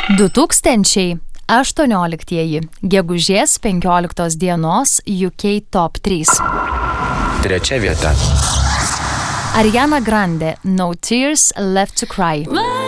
2018 gegužės 15 dienos UK Top 3. Trečia vieta. Ariana Grande, No Tears Left to Cry.